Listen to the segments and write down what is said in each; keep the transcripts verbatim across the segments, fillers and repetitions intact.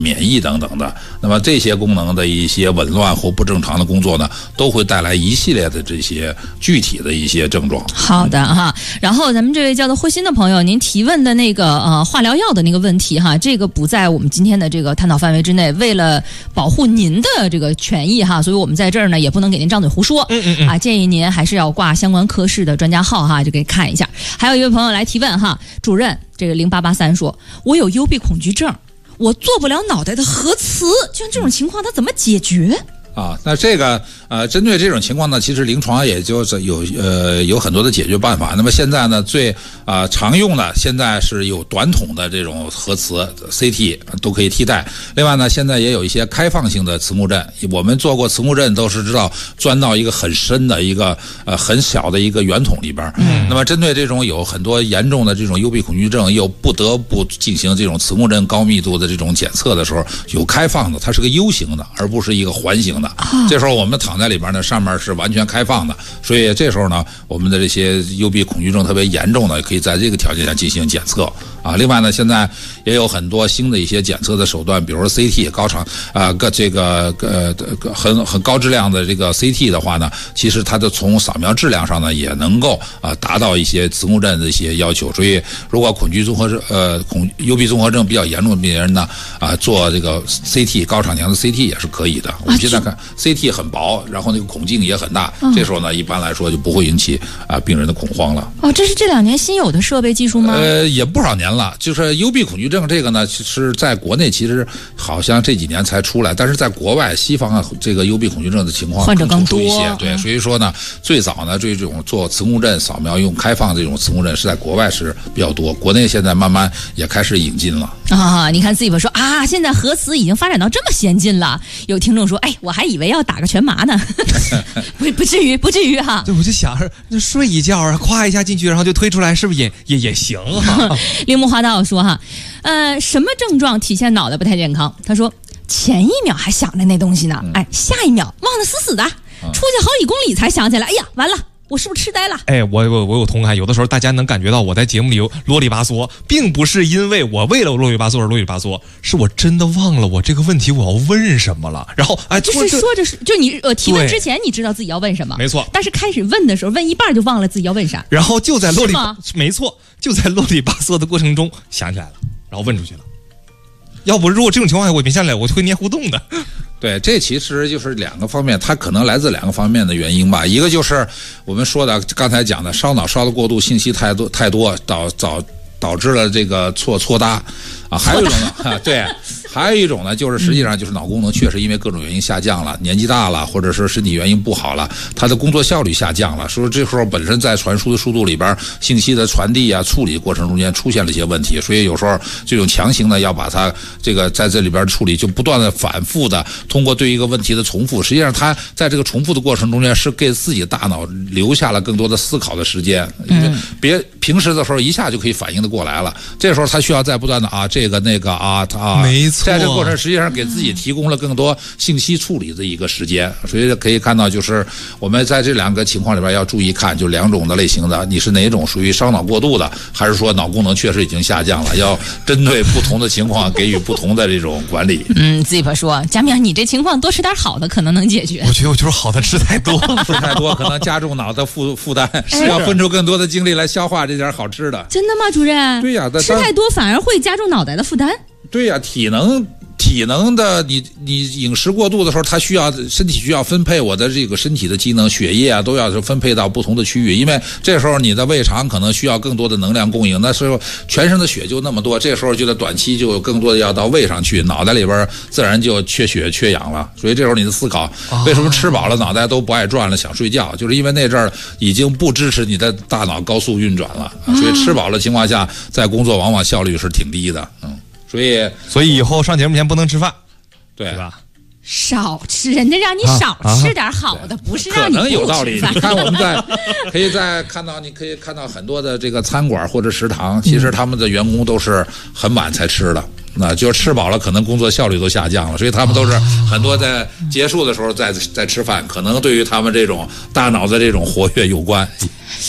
免疫等等的，那么这些功能的一些紊乱或不正常的工作呢，都会带来一系列的这些具体的一些症状。 好的哈，然后咱们这位叫做慧心的朋友，您提问的那个呃化疗药的那个问题哈，这个不在我们今天的这个探讨范围之内。为了保护您的这个权益哈，所以我们在这儿呢也不能给您张嘴胡说。嗯嗯嗯啊，建议您还是要挂相关科室的专家号哈，就给看一下。还有一位朋友来提问哈，主任，这个零八八三说，我有幽闭恐惧症。我做不了脑袋的核磁，就像这种情况，它怎么解决？ 啊，那这个呃，针对这种情况呢，其实临床也就是有呃有很多的解决办法。那么现在呢，最啊、呃、常用的现在是有短筒的这种核磁 C T 都可以替代。另外呢，现在也有一些开放性的磁共振，我们做过磁共振都是知道钻到一个很深的一个呃很小的一个圆筒里边。嗯。那么针对这种有很多严重的这种幽闭恐惧症，又不得不进行这种磁共振高密度的这种检测的时候，有开放的，它是个 U 型的，而不是一个环形的。这时候我们躺在里边呢，上面是完全开放的，所以这时候呢，我们的这些幽闭恐惧症特别严重的，可以在这个条件下进行检测啊。另外呢，现在也有很多新的一些检测的手段，比如说 C T 高场啊，个这个呃很很高质量的这个 C T 的话呢，其实它的从扫描质量上呢，也能够啊达到一些磁共振的一些要求。所以，如果恐惧综合症呃恐幽闭综合症比较严重的病人呢，啊做这个 C T 高场强的 C T 也是可以的。我们现在看 C T 很薄，然后那个孔径也很大，嗯、这时候呢，一般来说就不会引起啊、呃、病人的恐慌了。 哦，这是这两年新有的设备技术吗？ 呃，也不少年了。就是幽闭恐惧症这个呢，其实在国内其实好像这几年才出来，但是在国外西方啊，这个幽闭恐惧症的情况更突出一些。对，所以说呢，最早呢，这种做磁共振扫描用开放这种磁共振是在国外是比较多，国内现在慢慢也开始引进了。 啊，你看 Zip 说啊，现在核磁已经发展到这么先进了。有听众说，哎，我还以为要打个全麻呢，不不至于，不至于哈。 对，我就想那睡一觉啊，咵一下进去，然后就推出来，是不是也也也行哈？ 铃木花道说哈，呃，什么症状体现脑袋不太健康？他说前一秒还想着那东西呢，嗯、哎，下一秒忘得死死的，出去好几公里才想起来，哎呀，完了。我是不是痴呆了？ 哎，我我我有同感。有的时候大家能感觉到我在节目里有啰里吧嗦，并不是因为我为了啰里吧嗦而啰里吧嗦，是我真的忘了我这个问题我要问什么了。然后哎， 就是说着是，就你呃提问之前你知道自己要问什么， 没错。 但是开始问的时候，问一半就忘了自己要问啥。 然后就在啰里，没错，就在啰里吧嗦的过程中想起来了，然后问出去了。要不如果这种情况下我没想起来，我就会捏互动的。 对，这其实就是两个方面，它可能来自两个方面的原因吧。一个就是我们说的刚才讲的烧脑烧的过度，信息太多太多，导导导致了这个错错搭啊。还有一种呢，啊、对，还有一种呢，就是实际上就是脑功能确实因为各种原因下降了，年纪大了，或者是身体原因不好了，他的工作效率下降了，所以这时候本身在传输的速度里边，信息的传递啊、处理过程中间出现了一些问题，所以有时候这种强行的要把它这个在这里边处理，就不断的反复的通过对一个问题的重复，实际上他在这个重复的过程中间是给自己大脑留下了更多的思考的时间，因为别平时的时候一下就可以反应得过来了，这时候他需要再不断的啊这个那个啊他啊， 没错， 在这个过程实际上给自己提供了更多信息处理的一个时间，所以可以看到就是我们在这两个情况里边要注意看，就两种的类型的，你是哪种属于烧脑过度的，还是说脑功能确实已经下降了，要针对不同的情况给予不同的这种管理。 嗯 Zip 说佳明你这情况多吃点好的可能能解决。 我觉得我就是好的吃太多吃太多可能加重脑的负负担，是要分出更多的精力来消化这点好吃的。 真的吗主任？ 对呀， 吃太多反而会加重脑袋的负担。 对呀，体能体能的你你饮食过度的时候，它需要身体需要分配我的这个身体的机能，血液啊都要分配到不同的区域，因为这时候你的胃肠可能需要更多的能量供应，那时候全身的血就那么多，这时候就在短期就有更多的要到胃上去，脑袋里边自然就缺血缺氧了，所以这时候你的思考为什么吃饱了脑袋都不爱转了想睡觉，就是因为那阵儿已经不支持你的大脑高速运转了，所以吃饱了情况下在工作往往效率是挺低的，嗯。所以， 所以以后上节目前不能吃饭， 对吧？ 少吃，人家让你少吃点好的，啊、不是让你不吃饭。 可能有道理。你看我们在可以在看到，你可以看到很多的这个餐馆或者食堂，其实他们的员工都是很晚才吃的，那就吃饱了，可能工作效率都下降了，所以他们都是很多在结束的时候再再吃饭，可能对于他们这种大脑的这种活跃有关。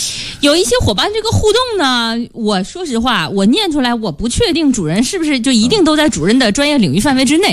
有一些伙伴这个互动呢，我说实话，我念出来我不确定主人是不是就一定都在主任的专业领域范围之内。